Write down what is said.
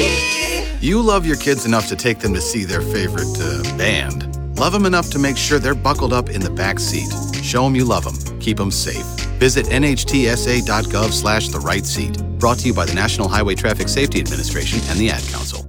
You love your kids enough to take them to see their favorite band. Love them enough to make sure they're buckled up in the back seat. Show them you love them. Keep them safe. Visit nhtsa.gov/the-right seat. Brought to you by the National Highway Traffic Safety Administration and the Ad Council.